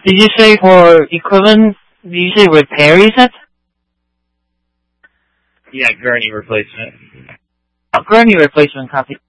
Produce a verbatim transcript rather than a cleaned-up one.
Did you say for equipment, did you say repair, you said? Yeah, gurney replacement. Oh, gurney replacement, copy.